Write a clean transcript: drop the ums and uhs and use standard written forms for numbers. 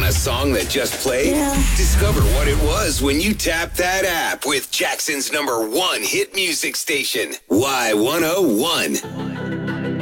Want a song that just played? Yeah. Discover what it was when you tap that app with Jackson's #1 hit music station, Y101.